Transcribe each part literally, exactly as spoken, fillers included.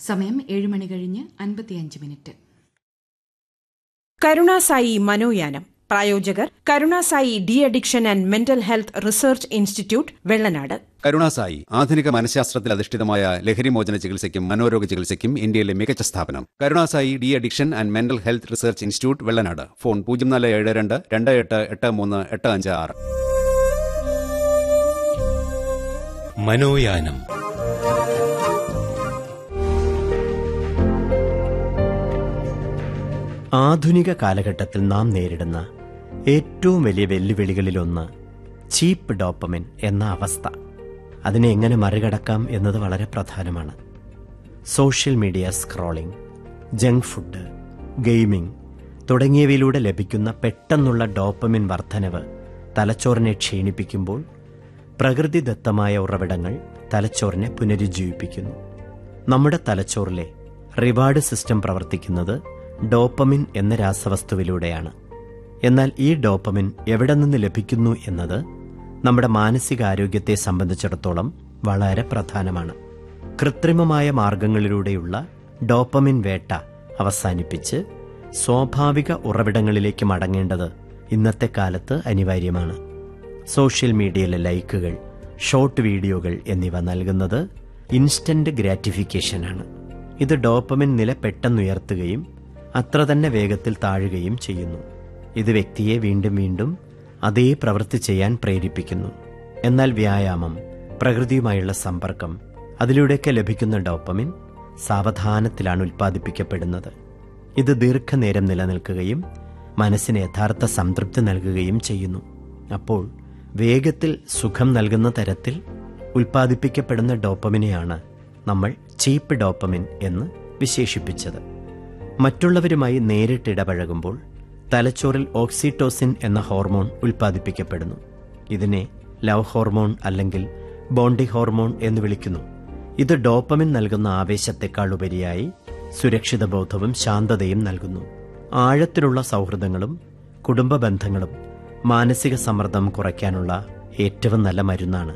സമയം ഏഴ് മണി കഴിഞ്ഞ് അൻപത്തിയഞ്ച് മിനിറ്റ്. കരുണാസായി മനോയാനം പ്രായോജകർ Karunasai de addiction and mental health research institute Vellanad. Karunasai ആധുനിക മനഃശാസ്ത്രത്തിൽ അധിഷ്ഠിതമായ ലഹരിമോചന ചികിത്സയ്ക്കും മനോരോഗ ചികിത്സയ്ക്കും ഇന്ത്യയിലെ മികച്ച സ്ഥാപനം. Karunasai de addiction and mental health research institute Vellanad. Phone പൂജ്യം നാല് ഏഴ് രണ്ട് രണ്ട് എട്ട് എട്ട് മൂന്ന് എട്ട് അഞ്ച് ആറ്. മനോയാനം. ആധുനിക കാലഘട്ടത്തിൽ നാം നേരിടുന്ന ഏറ്റവും വലിയ വെല്ലുവിളികളിലൊന്ന് ചീപ്പ് ഡോപ്പമിൻ എന്ന അവസ്ഥ. അതിനെ എങ്ങനെ മറികടക്കാം എന്നത് വളരെ പ്രധാനമാണ്. Social media scrolling, junk food, gaming തുടങ്ങിയവയിലൂടെ ലഭിക്കുന്ന പെട്ടെന്നുള്ള ഡോപ്പമിൻ വർധനവ് തലച്ചോറിനെ ക്ഷീണിപ്പിക്കുമ്പോൾ പ്രകൃതിദത്തമായ ഉറവിടങ്ങൾ തലച്ചോറിനെ പുനരുജ്ജീവിപ്പിക്കുന്നു. നമ്മുടെ തലച്ചോറിലെ റിവാർഡ് സിസ്റ്റം പ്രവർത്തിക്കുന്നത് ഡോപ്പമിൻ എന്ന രാസവസ്തുവിലൂടെയാണ്. എന്നാൽ ഈ ഡോപ്പമിൻ എവിടെ നിന്ന് ലഭിക്കുന്നു എന്നത് നമ്മുടെ മാനസികാരോഗ്യത്തെ സംബന്ധിച്ചിടത്തോളം വളരെ പ്രധാനമാണ്. കൃത്രിമമായ മാർഗങ്ങളിലൂടെയുള്ള ഡോപ്പമിൻ വേട്ട അവസാനിപ്പിച്ച് സ്വാഭാവിക ഉറവിടങ്ങളിലേക്ക് മടങ്ങേണ്ടത് ഇന്നത്തെ കാലത്ത് അനിവാര്യമാണ്. സോഷ്യൽ മീഡിയയിലെ ലൈക്കുകൾ, ഷോർട്ട് വീഡിയോകൾ എന്നിവ നൽകുന്നത് ഇൻസ്റ്റന്റ് ഗ്രാറ്റിഫിക്കേഷനാണ്. ഇത് ഡോപ്പമിൻ നില പെട്ടെന്നുയർത്തുകയും അത്ര തന്നെ വേഗത്തിൽ താഴുകയും ചെയ്യുന്നു. ഇത് വ്യക്തിയെ വീണ്ടും വീണ്ടും അതേ പ്രവൃത്തി ചെയ്യാൻ പ്രേരിപ്പിക്കുന്നു. എന്നാൽ വ്യായാമം, പ്രകൃതിയുമായുള്ള സമ്പർക്കം, അതിലൂടെയൊക്കെ ലഭിക്കുന്ന ഡോപ്പമിൻ സാവധാനത്തിലാണ് ഉൽപ്പാദിപ്പിക്കപ്പെടുന്നത്. ഇത് ദീർഘനേരം നിലനിൽക്കുകയും മനസ്സിന് യഥാർത്ഥ സംതൃപ്തി നൽകുകയും ചെയ്യുന്നു. അപ്പോൾ വേഗത്തിൽ സുഖം നൽകുന്ന തരത്തിൽ ഉൽപ്പാദിപ്പിക്കപ്പെടുന്ന ഡോപ്പമിനെയാണ് നമ്മൾ ചീപ്പ് ഡോപ്പമിൻ എന്ന് വിശേഷിപ്പിച്ചത്. മറ്റുള്ളവരുമായി നേരിട്ടിടപഴകുമ്പോൾ തലച്ചോറിൽ ഓക്സിറ്റോസിൻ എന്ന ഹോർമോൺ ഉൽപ്പാദിപ്പിക്കപ്പെടുന്നു. ഇതിനെ ലവ് ഹോർമോൺ അല്ലെങ്കിൽ ബോണ്ടി ഹോർമോൺ എന്ന് വിളിക്കുന്നു. ഇത് ഡോപ്പമിൻ നൽകുന്ന ആവേശത്തെക്കാൾ ഉപരിയായി സുരക്ഷിത ബോധവും ശാന്തതയും നൽകുന്നു. ആഴത്തിലുള്ള സൗഹൃദങ്ങളും കുടുംബ ബന്ധങ്ങളും മാനസിക സമ്മർദ്ദം കുറയ്ക്കാനുള്ള ഏറ്റവും നല്ല മരുന്നാണ്.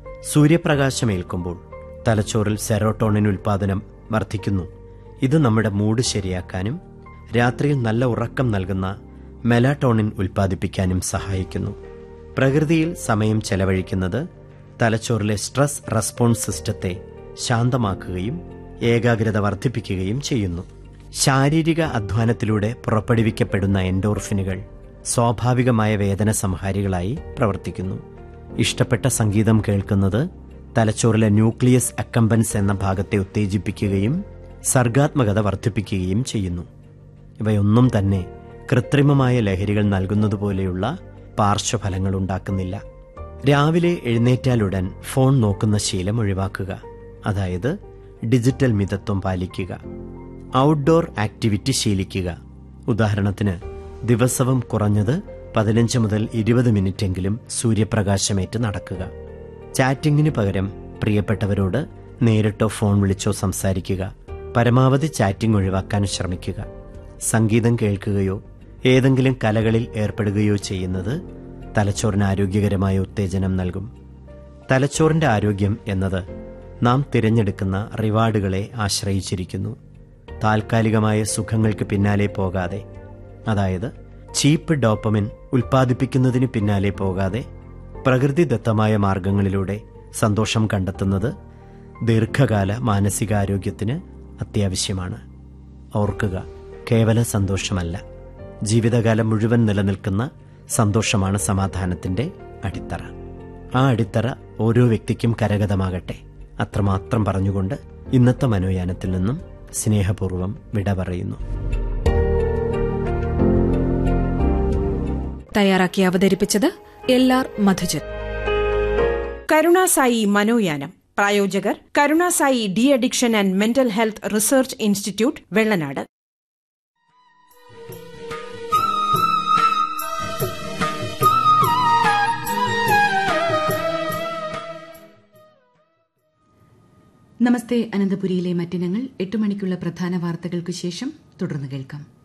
സൂര്യപ്രകാശമേൽക്കുമ്പോൾ തലച്ചോറിൽ സെറോട്ടോണിൻ ഉൽപ്പാദനം വർദ്ധിക്കുന്നു. ഇത് നമ്മുടെ മൂഡ് ശരിയാക്കാനും രാത്രിയിൽ നല്ല ഉറക്കം നൽകുന്ന മെലാറ്റോണിൻ ഉൽപ്പാദിപ്പിക്കാനും സഹായിക്കുന്നു. പ്രകൃതിയിൽ സമയം ചെലവഴിക്കുന്നത് തലച്ചോറിലെ സ്ട്രെസ് റെസ്പോൺസ് സിസ്റ്റത്തെ ശാന്തമാക്കുകയും ഏകാഗ്രത വർദ്ധിപ്പിക്കുകയും ചെയ്യുന്നു. ശാരീരിക അധ്വാനത്തിലൂടെ പുറപ്പെടുവിക്കപ്പെടുന്ന എൻഡോർഫിനുകൾ സ്വാഭാവികമായ വേദന സംഹാരികളായി പ്രവർത്തിക്കുന്നു. ഇഷ്ടപ്പെട്ട സംഗീതം കേൾക്കുന്നത് തലച്ചോറിലെ ന്യൂക്ലിയസ് അക്കംബൻസ് എന്ന ഭാഗത്തെ ഉത്തേജിപ്പിക്കുകയും സർഗാത്മകത വർദ്ധിപ്പിക്കുകയും ചെയ്യുന്നു. ഇവയൊന്നും തന്നെ കൃത്രിമമായ ലഹരികൾ നൽകുന്നതുപോലെയുള്ള പാർശ്വഫലങ്ങൾ ഉണ്ടാക്കുന്നില്ല. രാവിലെ എഴുന്നേറ്റാലുടൻ ഫോൺ നോക്കുന്ന ശീലം ഒഴിവാക്കുക, അതായത് ഡിജിറ്റൽ മിതത്വം പാലിക്കുക. Outdoor activity ശീലിക്കുക. ഉദാഹരണത്തിന് ദിവസവും കുറഞ്ഞത് പതിനഞ്ച് മുതൽ ഇരുപത് മിനിറ്റെങ്കിലും സൂര്യപ്രകാശമേറ്റ് നടക്കുക. ചാറ്റിങ്ങിന് പകരം പ്രിയപ്പെട്ടവരോട് നേരിട്ടോ ഫോൺ വിളിച്ചോ സംസാരിക്കുക. പരമാവധി ചാറ്റിംഗ് ഒഴിവാക്കാൻ ശ്രമിക്കുക. സംഗീതം കേൾക്കുകയോ ഏതെങ്കിലും കലകളിൽ ഏർപ്പെടുകയോ ചെയ്യുന്നത് തലച്ചോറിന് ആരോഗ്യകരമായ ഉത്തേജനം നൽകും. തലച്ചോറിന്റെ ആരോഗ്യം എന്നത് നാം തിരഞ്ഞെടുക്കുന്ന റിവാർഡുകളെ ആശ്രയിച്ചിരിക്കുന്നു. താൽക്കാലികമായ സുഖങ്ങൾക്ക് പിന്നാലെ പോകാതെ, അതായത് ചീപ്പ് ഡോപ്പമിൻ ഉൽപ്പാദിപ്പിക്കുന്നതിന് പിന്നാലെ പോകാതെ പ്രകൃതിദത്തമായ മാർഗങ്ങളിലൂടെ സന്തോഷം കണ്ടെത്തുന്നത് ദീർഘകാല മാനസികാരോഗ്യത്തിന് അത്യാവശ്യമാണ്. ഓർക്കുക, കേവല സന്തോഷമല്ല, ജീവിതകാലം മുഴുവൻ നിലനിൽക്കുന്ന സന്തോഷമാണ് സമാധാനത്തിന്റെ അടിത്തറ. ആ അടിത്തറ ഓരോ വ്യക്തിക്കും കരഗതമാകട്ടെ. അത്രമാത്രം പറഞ്ഞുകൊണ്ട് ഇന്നത്തെ മനോയാനത്തിൽ നിന്നും സ്നേഹപൂർവ്വം വിട പറയുന്നു. തയ്യാറാക്കി അവതരിപ്പിച്ചത് എൽ ആർ മധുജൻ. കരുണാസായി മനോയാനം പ്രായോജകർ Karunasai de addiction and mental health research institute Vellanad. നമസ്തേ അനന്തപുരിയിലെ മറ്റിനങ്ങൾ എട്ട് മണിക്കുള്ള പ്രധാന വാർത്തകൾക്കു ശേഷം തുടർന്ന് കേൾക്കാം.